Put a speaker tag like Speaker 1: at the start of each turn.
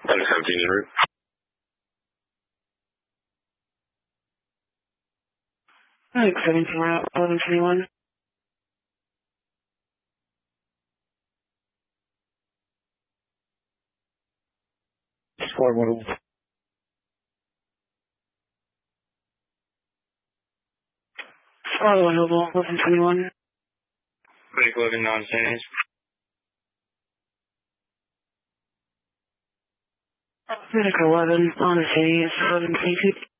Speaker 1: Under 17 en route.
Speaker 2: Like 17 route, 1121.
Speaker 3: Squad 1.
Speaker 2: Squad 1 Oval, 1121.
Speaker 1: Break loading non-standings.
Speaker 2: Medic 11, on the city, 1122.